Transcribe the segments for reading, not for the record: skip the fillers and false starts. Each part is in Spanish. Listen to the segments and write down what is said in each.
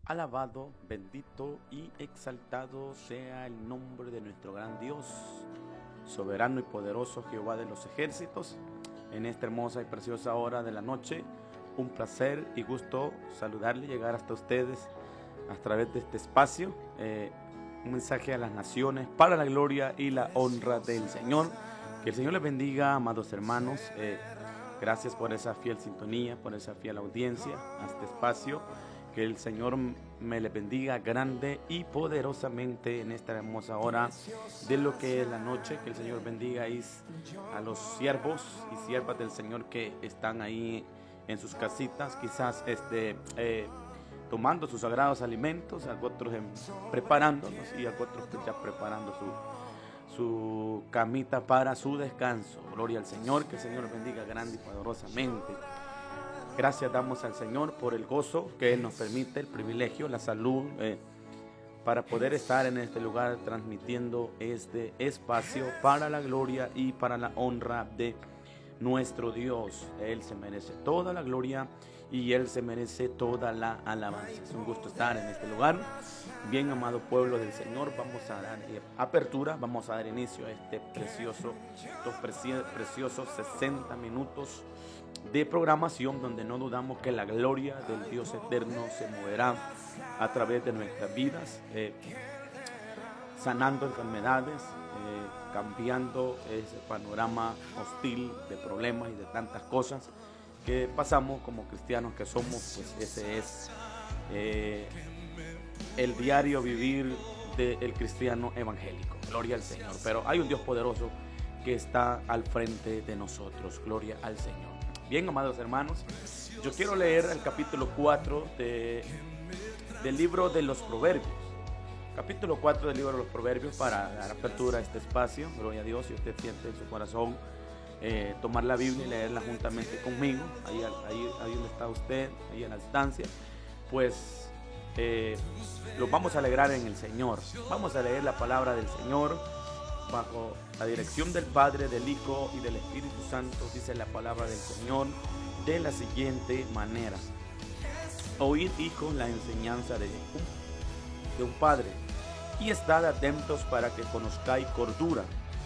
Alabado, bendito y exaltado sea el nombre de nuestro gran Dios, soberano y poderoso Jehová de los ejércitos. En esta hermosa y preciosa hora de la noche, un placer y gusto saludarle, llegar hasta ustedes a través de este espacio. Un mensaje a las naciones para la gloria y la honra del Señor. Que el Señor les bendiga, amados hermanos. Gracias por esa fiel sintonía, por esa fiel audiencia a este espacio. Que el Señor me le bendiga grande y poderosamente en esta hermosa hora de lo que es la noche. Que el Señor bendiga a los siervos y siervas del Señor que están ahí en sus casitas, quizás tomando sus sagrados alimentos, a otros preparándolos y a otros ya preparando su camita para su descanso. Gloria al Señor, que el Señor bendiga grande y poderosamente. Gracias damos al Señor por el gozo que Él nos permite, el privilegio, la salud, para poder estar en este lugar transmitiendo este espacio para la gloria y para la honra de nuestro Dios. Él se merece toda la gloria y Él se merece toda la alabanza. Es un gusto estar en este lugar. Bien, amado pueblo del Señor, vamos a dar apertura, vamos a dar inicio a estos preciosos 60 minutos de programación, donde no dudamos que la gloria del Dios eterno se moverá a través de nuestras vidas, sanando enfermedades, cambiando ese panorama hostil de problemas y de tantas cosas que pasamos como cristianos que somos. Pues ese es el diario vivir del cristiano evangélico. Gloria al Señor. Pero hay un Dios poderoso que está al frente de nosotros. Gloria al Señor. Bien, amados hermanos, yo quiero leer el capítulo 4 del libro de los Proverbios. Capítulo 4 del libro de los Proverbios, para dar apertura a este espacio. Gloria a Dios. Si usted siente en su corazón tomar la Biblia y leerla juntamente conmigo, ahí donde está usted, ahí en la distancia, pues los vamos a alegrar en el Señor. Vamos a leer la palabra del Señor bajo la dirección del Padre, del Hijo y del Espíritu Santo. Dice la palabra del Señor de la siguiente manera: oíd, hijos, la enseñanza de un padre, y estad atentos para que conozcáis cordura,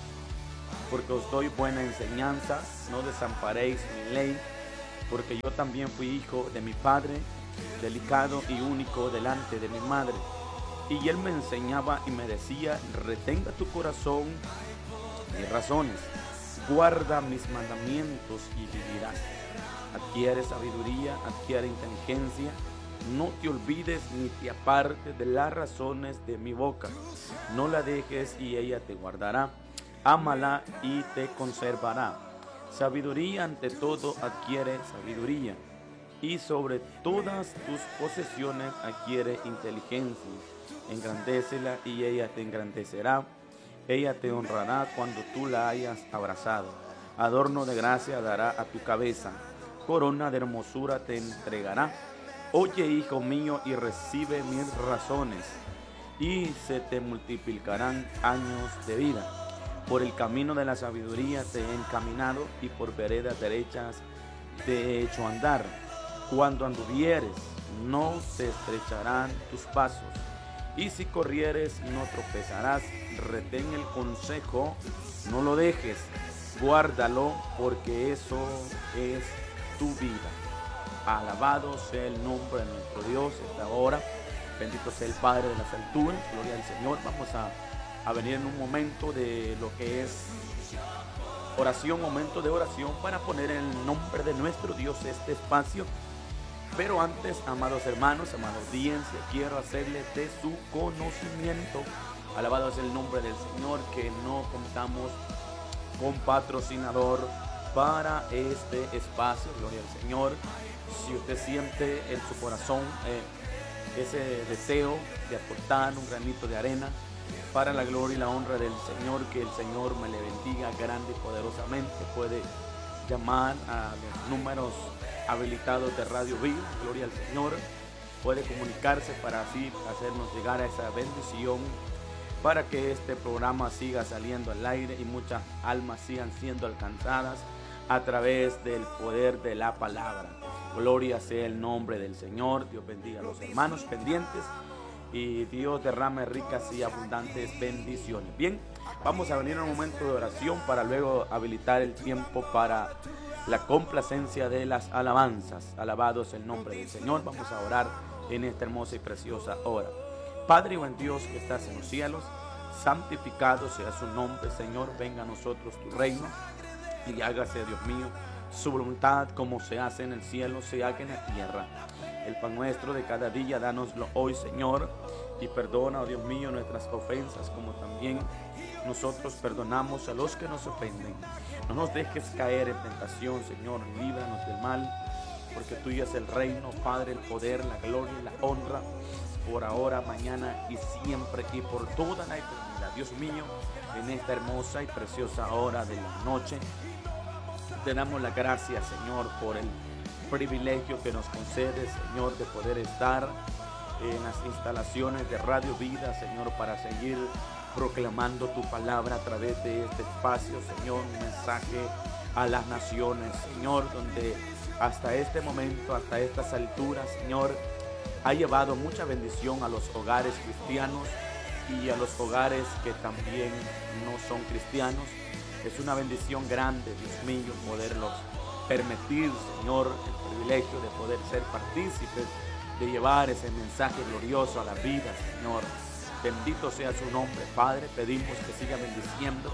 porque os doy buena enseñanza. No desamparéis mi ley, porque yo también fui hijo de mi padre, delicado y único delante de mi madre. Y él me enseñaba y me decía: retenga tu corazón mis razones, guarda mis mandamientos y vivirás. Adquiere sabiduría, adquiere inteligencia, no te olvides ni te apartes de las razones de mi boca. No la dejes y ella te guardará, ámala y te conservará. Sabiduría ante todo adquiere sabiduría, y sobre todas tus posesiones adquiere inteligencia. Engrandécela y ella te engrandecerá. Ella te honrará cuando tú la hayas abrazado. Adorno de gracia dará a tu cabeza, corona de hermosura te entregará. Oye, hijo mío, y recibe mis razones, y se te multiplicarán años de vida. Por el camino de la sabiduría te he encaminado, y por veredas derechas te he hecho andar. Cuando anduvieres, no se estrecharán tus pasos, y si corrieres, no tropezarás. Retén el consejo, no lo dejes, guárdalo, porque eso es tu vida. Alabado sea el nombre de nuestro Dios esta hora. Bendito sea el Padre de las alturas. Gloria al Señor. Vamos a venir en un momento de lo que es oración, momento de oración, para poner en el nombre de nuestro Dios este espacio. Pero antes, amados hermanos, amada audiencia, quiero hacerles de su conocimiento. Alabado es el nombre del Señor, que no contamos con patrocinador para este espacio. Gloria al Señor. Si usted siente en su corazón ese deseo de aportar un granito de arena para la gloria y la honra del Señor, que el Señor me le bendiga grande y poderosamente, puede llamar a los números habilitados de Radio Vida. Gloria al Señor. Puede comunicarse para así hacernos llegar a esa bendición, para que este programa siga saliendo al aire y muchas almas sigan siendo alcanzadas a través del poder de la palabra. Gloria sea el nombre del Señor. Dios bendiga a los hermanos pendientes y Dios derrame ricas y abundantes bendiciones. Bien, vamos a venir a un momento de oración para luego habilitar el tiempo para la complacencia de las alabanzas. Alabados el nombre del Señor. Vamos a orar en esta hermosa y preciosa hora. Padre buen Dios que estás en los cielos, santificado sea su nombre, Señor. Venga a nosotros tu reino y hágase, Dios mío, su voluntad como se hace en el cielo, se haga en la tierra. El pan nuestro de cada día, dánoslo hoy, Señor, y perdona, oh Dios mío, nuestras ofensas, como también nosotros perdonamos a los que nos ofenden. No nos dejes caer en tentación, Señor, líbranos del mal, porque tuyo es el reino, Padre, el poder, la gloria y la honra, por ahora, mañana y siempre, y por toda la eternidad. Dios mío, en esta hermosa y preciosa hora de la noche, te damos las gracias, Señor, por el privilegio que nos concede, Señor, de poder estar en las instalaciones de Radio Vida, Señor, para seguir proclamando tu palabra a través de este espacio, Señor, un mensaje a las naciones, Señor, donde hasta este momento, hasta estas alturas, Señor, ha llevado mucha bendición a los hogares cristianos y a los hogares que también no son cristianos. Es una bendición grande, Dios mío, poderlos permitir, Señor, el privilegio de poder ser partícipes, de llevar ese mensaje glorioso a la vida, Señor. Bendito sea su nombre, Padre. Pedimos que siga bendiciendo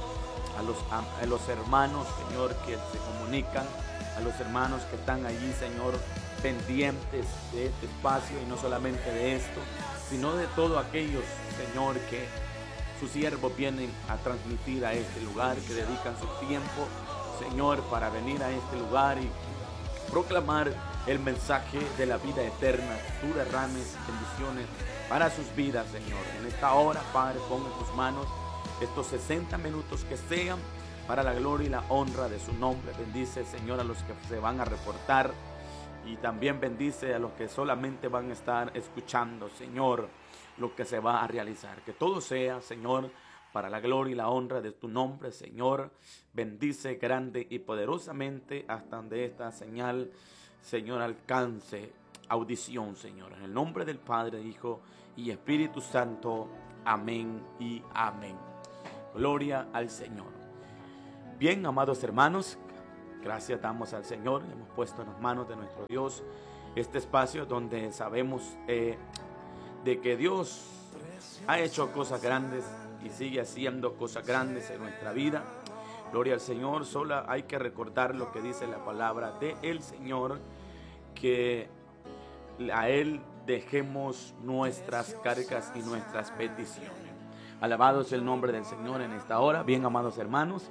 a los hermanos, Señor, que se comunican, a los hermanos que están allí, Señor, pendientes de este espacio, y no solamente de esto, sino de todos aquellos, Señor, que sus siervos vienen a transmitir a este lugar, que dedican su tiempo, Señor, para venir a este lugar y proclamar el mensaje de la vida eterna. Tú derrames bendiciones para sus vidas, Señor. En esta hora, Padre, pon en tus manos estos 60 minutos que sean para la gloria y la honra de su nombre. Bendice, Señor, a los que se van a reportar, y también bendice a los que solamente van a estar escuchando, Señor, lo que se va a realizar. Que todo sea, Señor, para la gloria y la honra de tu nombre, Señor. Bendice grande y poderosamente hasta donde esta señal, Señor, alcance audición, Señor. En el nombre del Padre, Hijo y Espíritu Santo. Amén y amén. Gloria al Señor. Bien, amados hermanos, gracias damos al Señor. Hemos puesto en las manos de nuestro Dios este espacio donde sabemos de que Dios ha hecho cosas grandes y sigue haciendo cosas grandes en nuestra vida. Gloria al Señor. Solo hay que recordar lo que dice la palabra del Señor, que a Él dejemos nuestras cargas y nuestras peticiones. Alabado sea el nombre del Señor en esta hora. Bien, amados hermanos,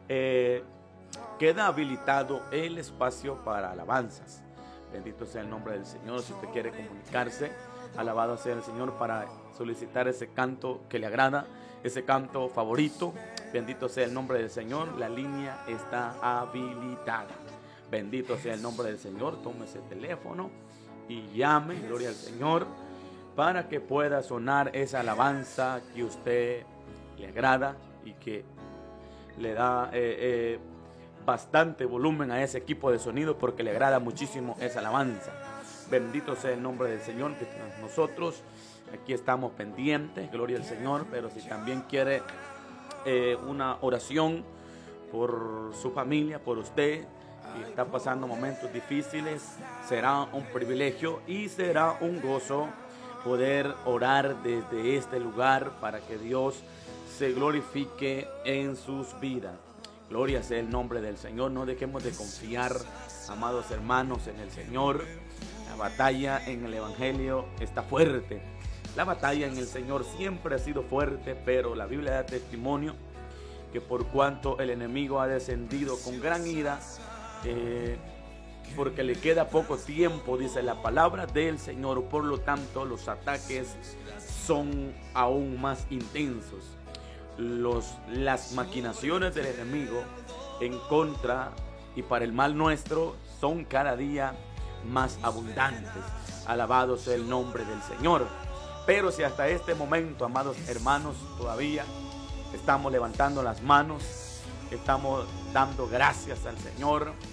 queda habilitado el espacio para alabanzas. Bendito sea el nombre del Señor. Si usted quiere comunicarse, alabado sea el Señor, para solicitar ese canto que le agrada, ese canto favorito. Bendito sea el nombre del Señor. La línea está habilitada. Bendito sea el nombre del Señor. Tome ese teléfono y llame, gloria al Señor, para que pueda sonar esa alabanza que usted le agrada y que le da bastante volumen a ese equipo de sonido, porque le agrada muchísimo esa alabanza. Bendito sea el nombre del Señor. Que nosotros aquí estamos pendientes, gloria al Señor. Pero si también quiere una oración por su familia, por usted, y está pasando momentos difíciles, será un privilegio y será un gozo poder orar desde este lugar para que Dios se glorifique en sus vidas. Gloria sea el nombre del Señor. No dejemos de confiar, amados hermanos, en el Señor. La batalla en el Evangelio está fuerte. La batalla en el Señor siempre ha sido fuerte, pero la Biblia da testimonio que por cuanto el enemigo ha descendido con gran ira, porque le queda poco tiempo, dice la palabra del Señor, por lo tanto los ataques son aún más intensos. Las maquinaciones del enemigo en contra y para el mal nuestro son cada día más abundantes. Alabado sea el nombre del Señor. Pero si hasta este momento, amados hermanos, todavía estamos levantando las manos, estamos dando gracias al Señor,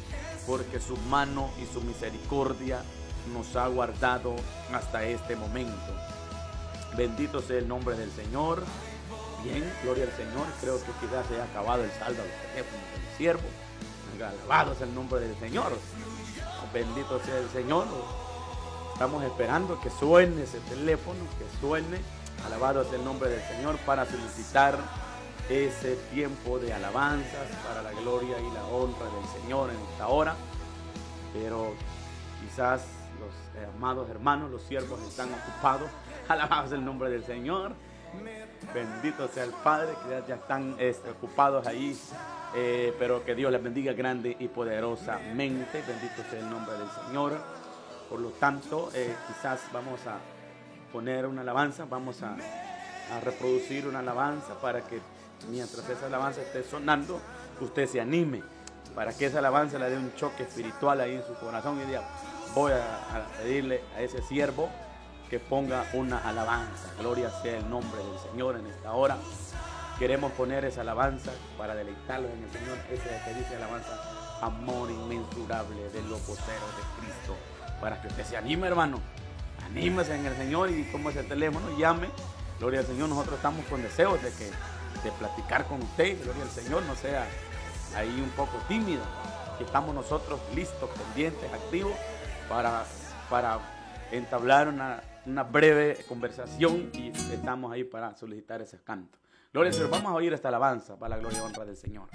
porque su mano y su misericordia nos ha guardado hasta este momento. Bendito sea el nombre del Señor. Bien, gloria al Señor. Creo que quizás se ha acabado el saldo de los teléfonos del siervo. Alabado sea el nombre del Señor. Bendito sea el Señor. Estamos esperando que suene ese teléfono, que suene. Alabado sea el nombre del Señor para solicitar ese tiempo de alabanzas para la gloria y la honra del Señor en esta hora. Pero quizás los amados hermanos, los siervos están ocupados. Alabado sea el nombre del Señor. Bendito sea el Padre, que ya están ocupados ahí. Pero que Dios les bendiga grande y poderosamente. Bendito sea el nombre del Señor. Por lo tanto, quizás vamos a poner una alabanza, vamos a reproducir una alabanza para que mientras esa alabanza esté sonando, usted se anime, para que esa alabanza le dé un choque espiritual ahí en su corazón y diga, voy a pedirle a ese siervo que ponga una alabanza. Gloria sea el nombre del Señor en esta hora. Queremos poner esa alabanza para deleitarlos en el Señor. Ese que dice alabanza, amor inmensurable de los voceros de Cristo. Para que usted se anime, hermano. Anímese en el Señor y como ese teléfono, llame. Gloria al Señor. Nosotros estamos con deseos de platicar con usted. Gloria al Señor. No sea ahí un poco tímido. Estamos nosotros listos, pendientes, activos para entablar una breve conversación y estamos ahí para solicitar ese canto. Gloria al Señor. Vamos a oír esta alabanza para la gloria y honra del Señor.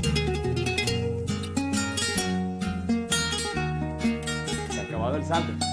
Se ha acabado el saldo.